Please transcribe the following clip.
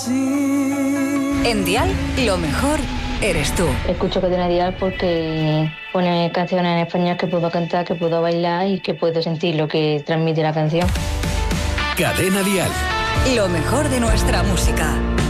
En Dial, lo mejor eres tú. Escucho Cadena Dial porque pone canciones en español que puedo cantar, que puedo bailar y que puedo sentir lo que transmite la canción. Cadena Dial. Lo mejor de nuestra música.